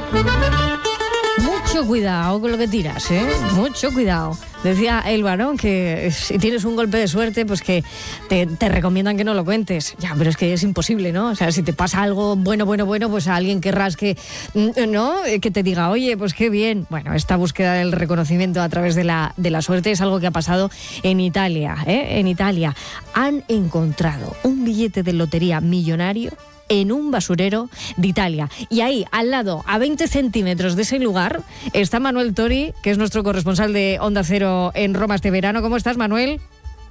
Mucho cuidado con lo que tiras, ¿eh? Mucho cuidado. Decía Elba, ¿no? Que si tienes un golpe de suerte, pues que te recomiendan que no lo cuentes. Ya, pero es que es imposible, ¿no? O sea, si te pasa algo bueno, pues a alguien querrás que, ¿no? Que te diga, oye, pues qué bien. Bueno, esta búsqueda del reconocimiento a través de la suerte es algo que ha pasado en Italia, ¿eh? En Italia han encontrado un billete de lotería millonario en un basurero de Italia. Y ahí, al lado, a 20 centímetros de ese lugar, está Manuel Tori, que es nuestro corresponsal de Onda Cero en Roma este verano. ¿Cómo estás, Manuel?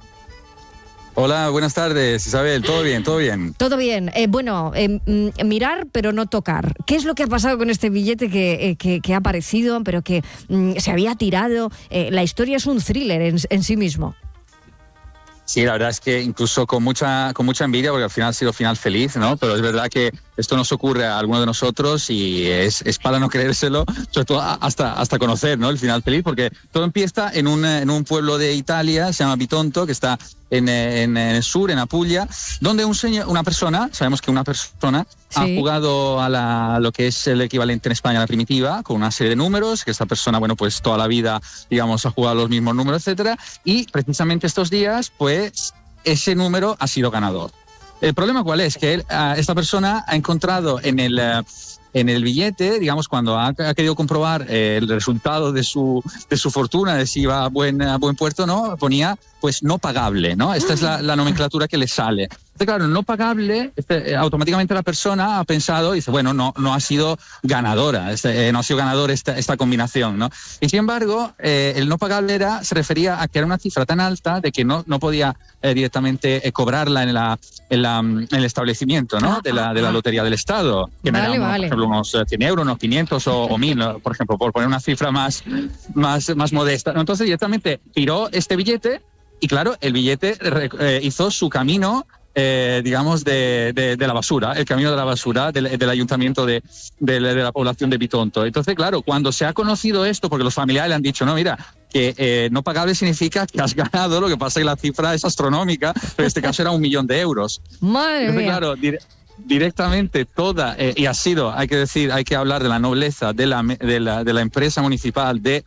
Hola, buenas tardes, Isabel. ¿Todo bien? ¿Todo bien? Todo bien. Mirar, pero no tocar. ¿Qué es lo que ha pasado con este billete que ha aparecido, pero que se había tirado? La historia es un thriller en sí mismo. Sí, la verdad es que incluso con mucha envidia, porque al final ha sido final feliz, ¿no? Pero es verdad que esto nos ocurre a alguno de nosotros y es para no creérselo, sobre todo hasta conocer, ¿no? El final feliz, porque todo empieza en un pueblo de Italia, se llama Bitonto, que está en el sur, en Apulia, donde una persona, sabemos que una persona ha jugado a lo que es el equivalente en España a la primitiva, con una serie de números, que esta persona, bueno, pues toda la vida, digamos, ha jugado los mismos números, etcétera, y precisamente estos días, pues, ese número ha sido ganador. El problema ¿cuál es? Que esta persona ha encontrado en el billete, digamos, cuando ha querido comprobar el resultado de su fortuna, de si iba a buen puerto o no, ponía, pues, no pagable, ¿no? Esta es la nomenclatura que le sale. Entonces, claro, no pagable, automáticamente la persona ha pensado, dice, bueno, no ha sido ganadora, no ha sido ganador esta combinación, ¿no? Y sin embargo, el no pagable se refería a que era una cifra tan alta de que no podía directamente cobrarla en el establecimiento, ¿no? de la Lotería del Estado, que era por ejemplo, unos 100 euros, unos 500 o 1000, por ejemplo, por poner una cifra más modesta. Entonces, directamente tiró este billete y, claro, el billete hizo su camino, digamos, de la basura, el camino de la basura del ayuntamiento de la población de Bitonto. Entonces, claro, cuando se ha conocido esto, porque los familiares le han dicho, no, mira, que no pagable significa que has ganado, lo que pasa es que la cifra es astronómica, pero en este caso era 1 millón de euros. Madre mía. Claro, directamente toda, y ha sido, hay que hablar de la nobleza de la empresa municipal de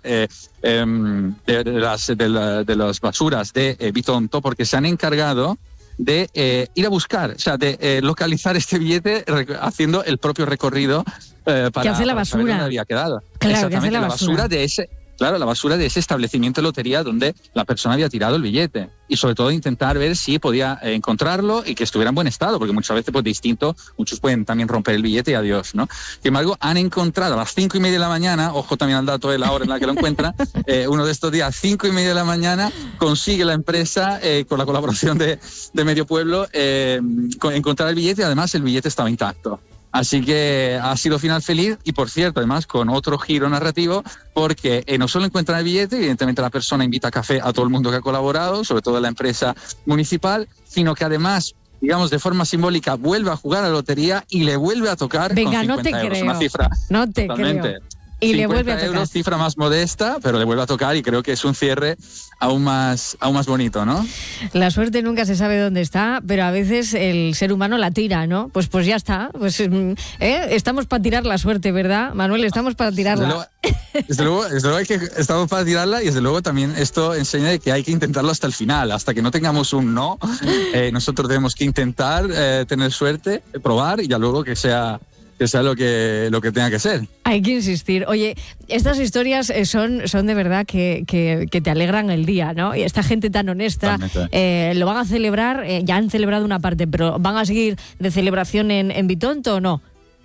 las basuras de Bitonto, porque se han encargado de ir a buscar, o sea, de localizar este billete haciendo el propio recorrido para hace la basura. Saber dónde había quedado. Claro, exactamente, que hace la basura de ese. Claro, la basura de ese establecimiento de lotería donde la persona había tirado el billete. Y sobre todo intentar ver si podía encontrarlo y que estuviera en buen estado, porque muchas veces, pues, distinto, muchos pueden también romper el billete y adiós, ¿no? Sin embargo, han encontrado a las 5:30 de la mañana, ojo también al dato de la hora en la que lo encuentran, uno de estos días, 5:30 de la mañana, consigue la empresa, con la colaboración de Medio Pueblo, encontrar el billete, y además el billete estaba intacto. Así que ha sido final feliz y, por cierto, además con otro giro narrativo, porque no solo encuentran el billete, evidentemente la persona invita a café a todo el mundo que ha colaborado, sobre todo a la empresa municipal, sino que además, digamos, de forma simbólica, vuelve a jugar a la lotería y le vuelve a tocar. Venga, con 50 no te euros, creo. Una cifra no te totalmente. Creo. Y le vuelve a tocar. 50 euros, cifra más modesta, pero le vuelve a tocar, y creo que es un cierre aún más bonito, ¿no? La suerte nunca se sabe dónde está, pero a veces el ser humano la tira, ¿no? Pues ya está. Pues estamos para tirar la suerte, ¿verdad, Manuel? Estamos para tirarla. Desde luego estamos para tirarla, y desde luego también esto enseña de que hay que intentarlo hasta el final, hasta que no tengamos un no. Nosotros tenemos que intentar tener suerte, probar, y ya luego que sea lo que tenga que ser. Hay que insistir. Oye, estas historias son de verdad que te alegran el día, ¿no? Y esta gente tan honesta, lo van a celebrar, ya han celebrado una parte, pero ¿van a seguir de celebración en Bitonto o no?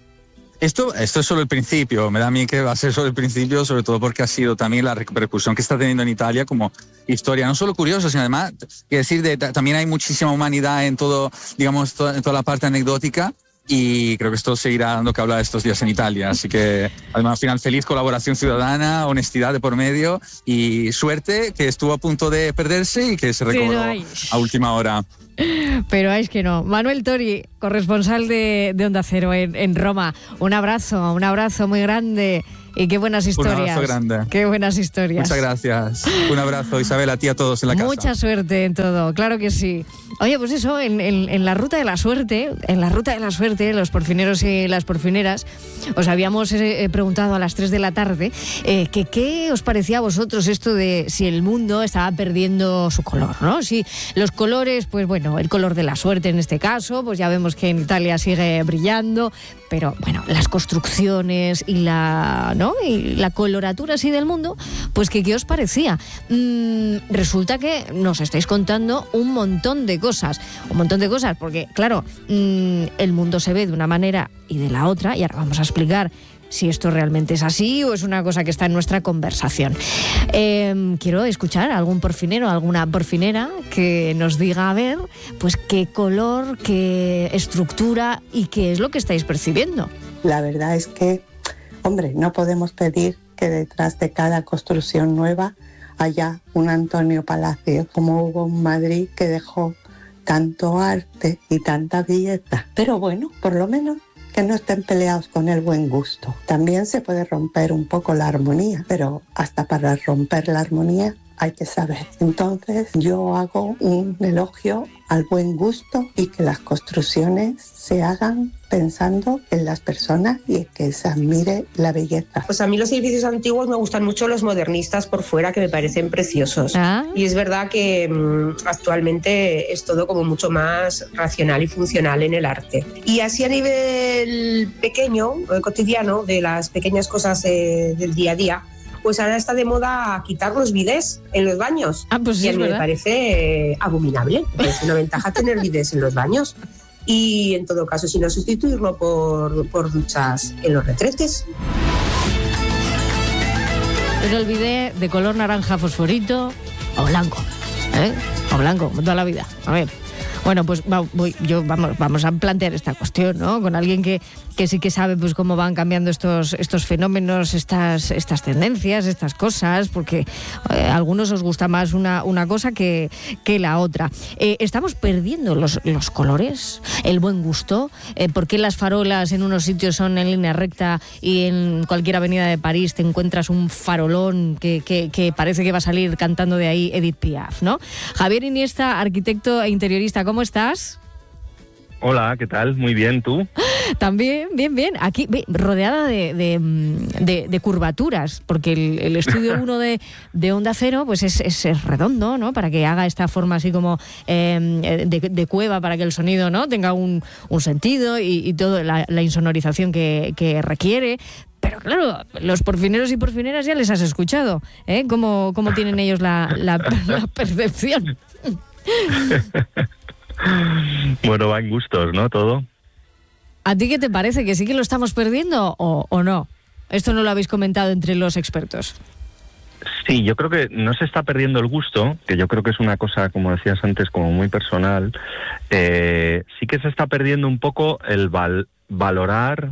Esto es solo el principio, me da a mí que va a ser solo el principio, sobre todo porque ha sido también la repercusión que está teniendo en Italia como historia, no solo curiosa, sino además, quiero decir, también hay muchísima humanidad en todo, digamos, en toda la parte anecdótica. Y creo que esto seguirá dando que hablar estos días en Italia. Así que, además, al final, feliz colaboración ciudadana, honestidad de por medio y suerte, que estuvo a punto de perderse y que se recobró a última hora. Pero es que no. Manuel Tori, corresponsal de Onda Cero en Roma. Un abrazo muy grande y qué buenas historias. Un abrazo grande. Qué buenas historias. Muchas gracias. Un abrazo, Isabel, a ti y a todos en la casa. Mucha suerte en todo, claro que sí. Oye, pues eso, en la ruta de la suerte, los porfineros y las porfineras, os habíamos preguntado a las 3 de la tarde que qué os parecía a vosotros esto de si el mundo estaba perdiendo su color, ¿no? Si los colores, pues bueno, el color de la suerte en este caso, pues ya vemos que en Italia sigue brillando, pero bueno, las construcciones y la coloratura así del mundo, pues que qué os parecía. Resulta que nos estáis contando un montón de cosas, porque claro, el mundo se ve de una manera y de la otra, y ahora vamos a explicar si esto realmente es así o es una cosa que está en nuestra conversación. Quiero escuchar a algún porfinero, alguna porfinera que nos diga, a ver, pues qué color, qué estructura y qué es lo que estáis percibiendo. La verdad es que, hombre, no podemos pedir que detrás de cada construcción nueva haya un Antonio Palacio, como hubo en Madrid, que dejó tanto arte y tanta belleza. Pero bueno, por lo menos que no estén peleados con el buen gusto. También se puede romper un poco la armonía, pero hasta para romper la armonía hay que saber. Entonces yo hago un elogio al buen gusto y que las construcciones se hagan pensando en las personas y en que se admire la belleza. Pues a mí los edificios antiguos me gustan mucho los modernistas por fuera, que me parecen preciosos. Y es verdad que actualmente es todo como mucho más racional y funcional en el arte. Y así a nivel pequeño, cotidiano, de las pequeñas cosas del día a día, pues ahora está de moda quitar los bidés en los baños. Pues y a sí, mí me parece abominable. Es una ventaja tener bidés en los baños. Y en todo caso, si no, sustituirlo por duchas en los retretes. No olvidé de color naranja fosforito o blanco, o blanco, toda la vida. A ver. Bueno, pues vamos a plantear esta cuestión, ¿no? Con alguien que sí que sabe pues cómo van cambiando estos fenómenos, estas tendencias, estas cosas, porque a algunos os gusta más una cosa que la otra. ¿Estamos perdiendo los colores, el buen gusto? ¿Por qué las farolas en unos sitios son en línea recta y en cualquier avenida de París te encuentras un farolón que parece que va a salir cantando de ahí Edith Piaf, ¿no? Javier Iniesta, arquitecto e interiorista, ¿cómo estás? Hola, ¿qué tal? Muy bien, ¿tú? También, bien. Aquí rodeada de curvaturas, porque el estudio 1 de Onda Cero pues es redondo, ¿no? Para que haga esta forma así como de cueva, para que el sonido, ¿no? tenga un sentido y toda la insonorización que requiere. Pero claro, los porfineros y porfineras ya les has escuchado, ¿eh? ¿Cómo tienen ellos la percepción? Bueno, va en gustos, ¿no? Todo. ¿A ti qué te parece? ¿Que sí que lo estamos perdiendo o no? Esto no lo habéis comentado entre los expertos. Sí, yo creo que no se está perdiendo el gusto, que yo creo que es una cosa, como decías antes, como muy personal. Sí que se está perdiendo un poco el valorar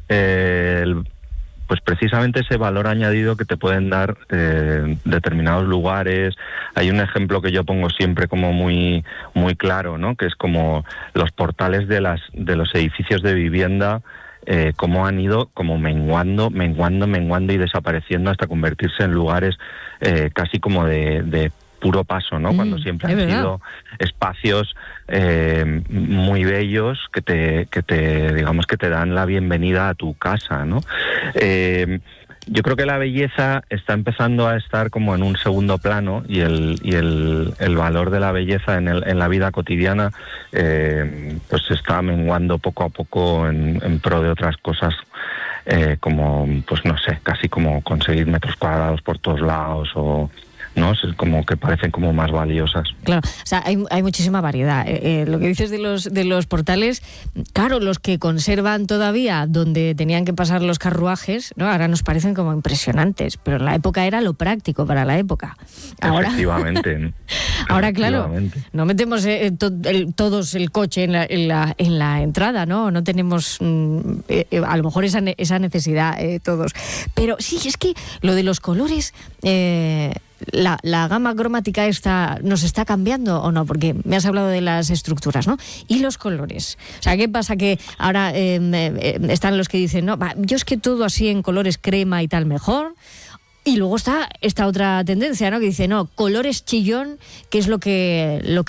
pues precisamente ese valor añadido que te pueden dar determinados lugares. Hay un ejemplo que yo pongo siempre como muy claro, ¿no? Que es como los portales de los edificios de vivienda, cómo han ido como menguando y desapareciendo hasta convertirse en lugares casi como de puro paso, ¿no? Cuando siempre han sido espacios muy bellos que te digamos que te dan la bienvenida a tu casa, ¿no? Yo creo que la belleza está empezando a estar como en un segundo plano y el valor de la belleza en la vida cotidiana pues se está menguando poco a poco en pro de otras cosas, como pues no sé, casi como conseguir metros cuadrados por todos lados o ¿no? Es como que parecen como más valiosas. Claro, o sea, hay muchísima variedad. Lo que dices de los portales, claro, los que conservan todavía donde tenían que pasar los carruajes, ¿no? Ahora nos parecen como impresionantes, pero en la época era lo práctico para la época. Ahora, efectivamente. Ahora, claro, no metemos todos el coche en la entrada, ¿no? No tenemos a lo mejor esa necesidad todos. Pero sí, es que lo de los colores la gama cromática esta nos está cambiando o no, porque me has hablado de las estructuras, ¿no? Y los colores. O sea, ¿qué pasa? Que ahora están los que dicen, no, yo es que todo así en colores crema y tal mejor. Y luego está esta otra tendencia, ¿no? Que dice, no, colores chillón, que es lo que